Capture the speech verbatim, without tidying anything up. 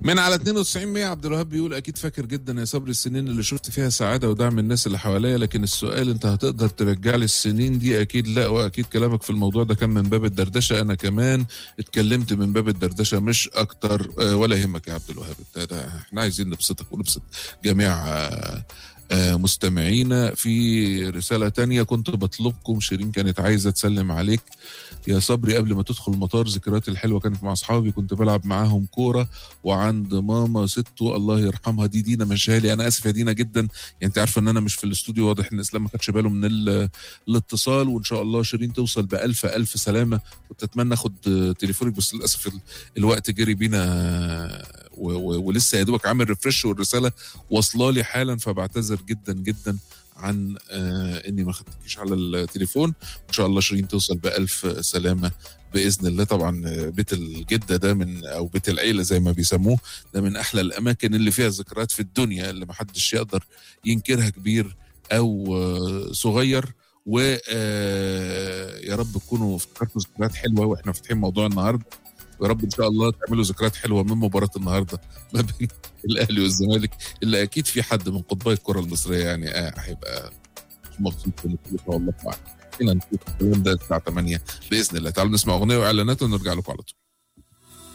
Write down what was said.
من على اتنين وتسعين مية عبد الوهاب بيقول اكيد فاكر جدا يا صبري السنين اللي شفت فيها سعاده ودعم الناس اللي حواليا، لكن السؤال انت هتقدر ترجع لي السنين دي؟ اكيد لا، واكيد كلامك في الموضوع ده كان من باب الدردشه، انا كمان اتكلمت من باب الدردشه مش اكتر. آه، ولا يهمك يا عبد الوهاب، انت ده احنا عايزين نبسطك ونبسط جميع آه، آه، مستمعينا. في رساله تانية، كنت بطلبكم، شيرين كانت عايزه تسلم عليك يا صبري قبل ما تدخل المطار. ذكرياتي الحلوه كانت مع اصحابي، كنت بلعب معاهم كوره وعند ماما ستو الله يرحمها. دي دينا مشالي، انا اسف يا دينا جدا، يعني انت عارفه ان انا مش في الاستوديو، واضح ان اسلام ما خدش باله من ال- الاتصال. وان شاء الله شيرين توصل بالف الف سلامه. كنت اتمنى اخد تليفونك بس للاسف ال- الوقت جري بينا، و- و- ولسه يا دوبك عامل ريفرش والرساله واصله لي حالا، فبعتذر جدا جدا عن آه اني ما خدتكيش على التليفون. ان شاء الله شيرين توصل بالف سلامه باذن الله. طبعا بيت الجده ده من او بيت العيله زي ما بيسموه، ده من احلى الاماكن اللي فيها ذكريات في الدنيا، اللي ما حدش يقدر ينكرها، كبير او آه، صغير. و آه، يا رب تكونوا افتكرتوا ذكريات حلوه واحنا فاتحين موضوع النهارده، ويا رب ان شاء الله تعملوا ذكريات حلوه من مباراه النهارده ما بين الاهلي والزمالك، اللي اكيد في حد من قطبي الكره المصريه يعني آه، هيبقى مبسوط ان كل شاء الله. فينا نشوف الكلام ده الساعه تمانية باذن الله. تعالوا نسمع اغنيه واعلانات ونرجع لكم على طول.